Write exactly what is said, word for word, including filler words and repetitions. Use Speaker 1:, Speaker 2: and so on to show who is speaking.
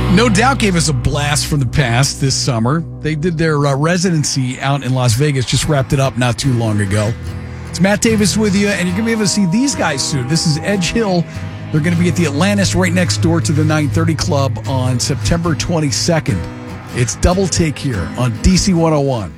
Speaker 1: No Doubt gave us a blast from the past this summer. They did their uh, residency out in Las Vegas, just wrapped it up not too long ago. It's Matt Davis with you, and you're going to be able to see these guys soon. This is Edge Hill. They're going to be at the Atlantis right next door to the nine thirty Club on September twenty-second. It's Double Take here on D C one oh one.